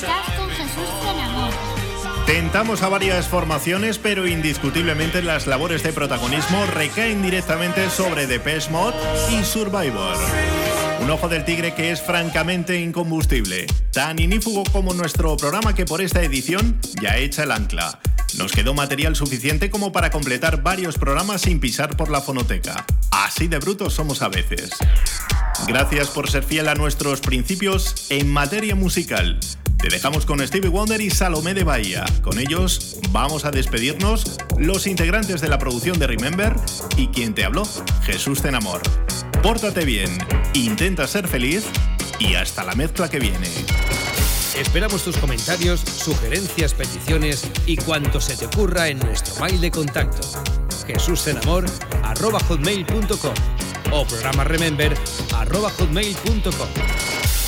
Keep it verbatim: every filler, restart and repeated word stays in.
Estás con Jesús Zenamor. Tentamos a varias formaciones, pero indiscutiblemente las labores de protagonismo recaen directamente sobre Depeche Mode y Survivor. Un ojo del tigre que es francamente incombustible, tan inífugo como nuestro programa que por esta edición ya echa el ancla. Nos quedó material suficiente como para completar varios programas sin pisar por la fonoteca. Así de brutos somos a veces. Gracias por ser fiel a nuestros principios en materia musical. Te dejamos con Stevie Wonder y Salomé de Bahía. Con ellos vamos a despedirnos, los integrantes de la producción de Remember y quien te habló, Jesús Zenamor. Pórtate bien, intenta ser feliz y hasta la mezcla que viene. Esperamos tus comentarios, sugerencias, peticiones y cuanto se te ocurra en nuestro mail de contacto jesuscenamor arroba hotmail punto com o programa remember arroba hotmail punto com.